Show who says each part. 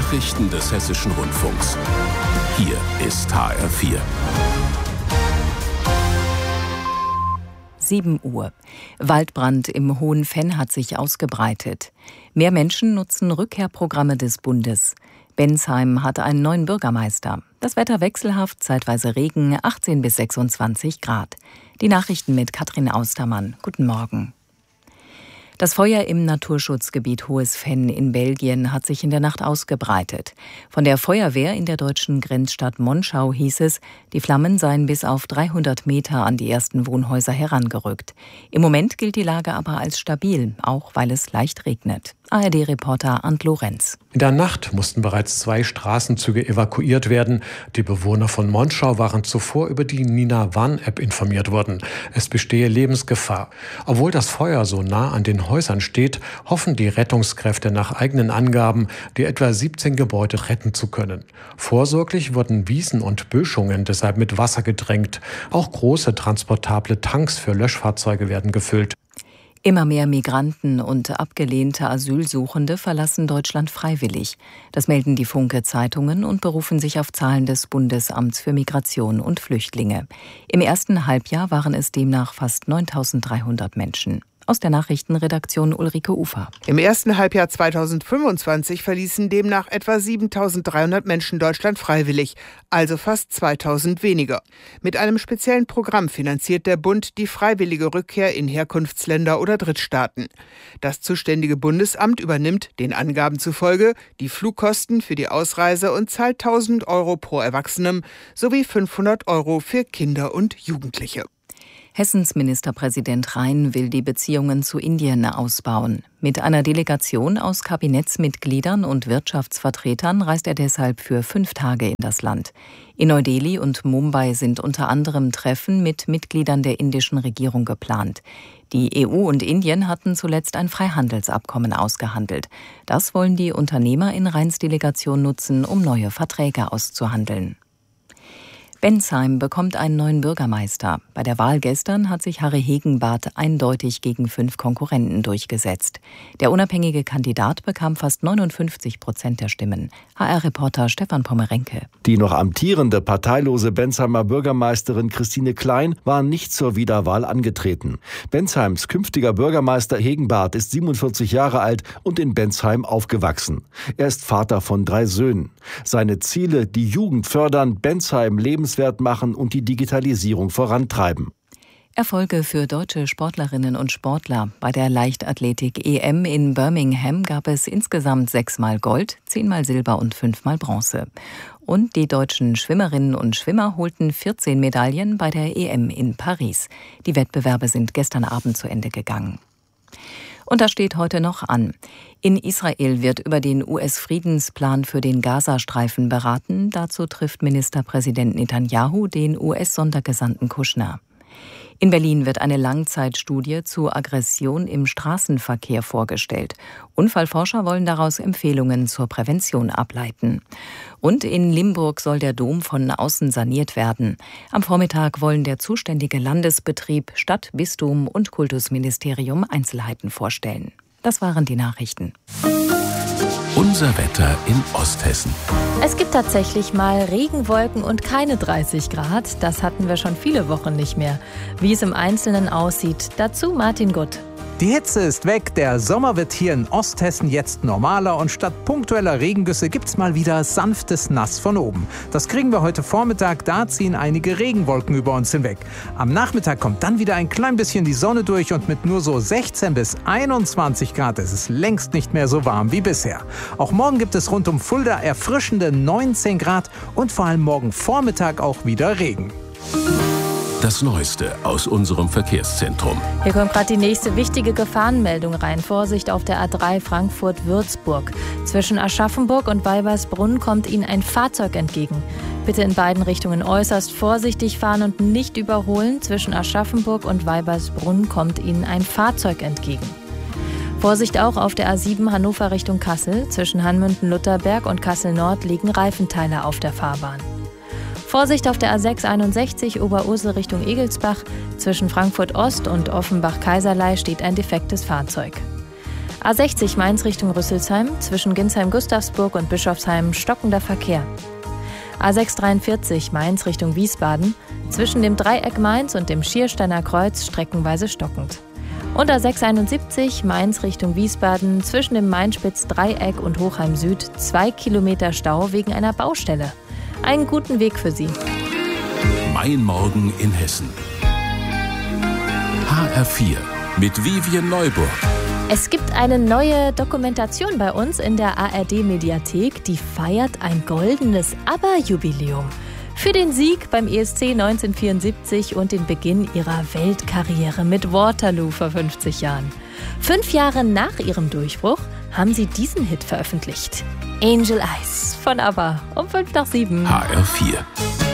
Speaker 1: Nachrichten des Hessischen Rundfunks. Hier ist HR4.
Speaker 2: 7 Uhr. Waldbrand im Hohenfenn hat sich ausgebreitet. Mehr Menschen nutzen Rückkehrprogramme des Bundes. Bensheim hat einen neuen Bürgermeister. Das Wetter wechselhaft, zeitweise Regen, 18 bis 26 Grad. Die Nachrichten mit Katrin Austermann. Guten Morgen. Das Feuer im Naturschutzgebiet Hohes Fenn in Belgien hat sich in der Nacht ausgebreitet. Von der Feuerwehr in der deutschen Grenzstadt Monschau hieß es, die Flammen seien bis auf 300 Meter an die ersten Wohnhäuser herangerückt. Im Moment gilt die Lage aber als stabil, auch weil es leicht regnet. ARD-Reporter Arndt Lorenz.
Speaker 3: In der Nacht mussten bereits 2 Straßenzüge evakuiert werden. Die Bewohner von Monschau waren zuvor über die Nina-Warn-App informiert worden. Es bestehe Lebensgefahr. Obwohl das Feuer so nah an den Häusern steht, hoffen die Rettungskräfte nach eigenen Angaben, die etwa 17 Gebäude retten zu können. Vorsorglich wurden Wiesen und Böschungen deshalb mit Wasser gedrängt. Auch große transportable Tanks für Löschfahrzeuge werden gefüllt.
Speaker 2: Immer mehr Migranten und abgelehnte Asylsuchende verlassen Deutschland freiwillig. Das melden die Funke-Zeitungen und berufen sich auf Zahlen des Bundesamts für Migration und Flüchtlinge. Im ersten Halbjahr waren es demnach fast 9.300 Menschen. Aus der Nachrichtenredaktion Ulrike Ufer.
Speaker 4: Im ersten Halbjahr 2025 verließen demnach etwa 7.300 Menschen Deutschland freiwillig, also fast 2.000 weniger. Mit einem speziellen Programm finanziert der Bund die freiwillige Rückkehr in Herkunftsländer oder Drittstaaten. Das zuständige Bundesamt übernimmt, den Angaben zufolge, die Flugkosten für die Ausreise und zahlt 1.000 € pro Erwachsenem sowie 500 € für Kinder und Jugendliche.
Speaker 2: Hessens Ministerpräsident Rhein will die Beziehungen zu Indien ausbauen. Mit einer Delegation aus Kabinettsmitgliedern und Wirtschaftsvertretern reist er deshalb für 5 Tage in das Land. In Neu-Delhi und Mumbai sind unter anderem Treffen mit Mitgliedern der indischen Regierung geplant. Die EU und Indien hatten zuletzt ein Freihandelsabkommen ausgehandelt. Das wollen die Unternehmer in Rheins Delegation nutzen, um neue Verträge auszuhandeln. Bensheim bekommt einen neuen Bürgermeister. Bei der Wahl gestern hat sich Harry Hegenbarth eindeutig gegen 5 Konkurrenten durchgesetzt. Der unabhängige Kandidat bekam fast 59% der Stimmen. HR-Reporter Stefan Pommerenke.
Speaker 5: Die noch amtierende parteilose Bensheimer Bürgermeisterin Christine Klein war nicht zur Wiederwahl angetreten. Bensheims künftiger Bürgermeister Hegenbarth ist 47 Jahre alt und in Bensheim aufgewachsen. Er ist Vater von 3 Söhnen. Seine Ziele: die Jugend fördern, Bensheim lebenswert machen und die Digitalisierung vorantreiben.
Speaker 2: Erfolge für deutsche Sportlerinnen und Sportler. Bei der Leichtathletik-EM in Birmingham gab es insgesamt 6-mal Gold, 10-mal Silber und 5-mal Bronze. Und die deutschen Schwimmerinnen und Schwimmer holten 14 Medaillen bei der EM in Paris. Die Wettbewerbe sind gestern Abend zu Ende gegangen. Und das steht heute noch an. In Israel wird über den US-Friedensplan für den Gazastreifen beraten. Dazu trifft Ministerpräsident Netanyahu den US-Sondergesandten Kushner. In Berlin wird eine Langzeitstudie zu Aggression im Straßenverkehr vorgestellt. Unfallforscher wollen daraus Empfehlungen zur Prävention ableiten. Und in Limburg soll der Dom von außen saniert werden. Am Vormittag wollen der zuständige Landesbetrieb, Stadt, Bistum und Kultusministerium Einzelheiten vorstellen. Das waren die Nachrichten.
Speaker 1: Unser Wetter in Osthessen.
Speaker 6: Es gibt tatsächlich mal Regenwolken und keine 30 Grad. Das hatten wir schon viele Wochen nicht mehr. Wie es im Einzelnen aussieht, dazu Martin Gutt.
Speaker 7: Die Hitze ist weg, der Sommer wird hier in Osthessen jetzt normaler und statt punktueller Regengüsse gibt's mal wieder sanftes Nass von oben. Das kriegen wir heute Vormittag, da ziehen einige Regenwolken über uns hinweg. Am Nachmittag kommt dann wieder ein klein bisschen die Sonne durch und mit nur so 16 bis 21 Grad ist es längst nicht mehr so warm wie bisher. Auch morgen gibt es rund um Fulda erfrischende 19 Grad und vor allem morgen Vormittag auch wieder Regen.
Speaker 1: Das Neueste aus unserem Verkehrszentrum.
Speaker 6: Hier kommt gerade die nächste wichtige Gefahrenmeldung rein. Vorsicht auf der A3 Frankfurt-Würzburg. Zwischen Aschaffenburg und Weibersbrunn kommt Ihnen ein Fahrzeug entgegen. Bitte in beiden Richtungen äußerst vorsichtig fahren und nicht überholen. Zwischen Aschaffenburg und Weibersbrunn kommt Ihnen ein Fahrzeug entgegen. Vorsicht auch auf der A7 Hannover Richtung Kassel. Zwischen Hanmünden-Lutherberg und Kassel-Nord liegen Reifenteile auf der Fahrbahn. Vorsicht auf der A661 Oberursel Richtung Egelsbach. Zwischen Frankfurt Ost und Offenbach-Kaiserlei steht ein defektes Fahrzeug. A60 Mainz Richtung Rüsselsheim, zwischen Ginsheim-Gustavsburg und Bischofsheim stockender Verkehr. A643 Mainz Richtung Wiesbaden, zwischen dem Dreieck Mainz und dem Schiersteiner Kreuz streckenweise stockend. Und A671 Mainz Richtung Wiesbaden, zwischen dem Mainspitz-Dreieck und Hochheim Süd 2 Kilometer Stau wegen einer Baustelle. Einen guten Weg für Sie.
Speaker 1: Mein Morgen in Hessen. HR4 mit Vivien Neuburg.
Speaker 6: Es gibt eine neue Dokumentation bei uns in der ARD-Mediathek, die feiert ein goldenes ABBA-Jubiläum. Für den Sieg beim ESC 1974 und den Beginn ihrer Weltkarriere mit Waterloo vor 50 Jahren. 5 Jahre nach ihrem Durchbruch haben sie diesen Hit veröffentlicht. Angel Eyes von ABBA um 6:55.
Speaker 1: HR4.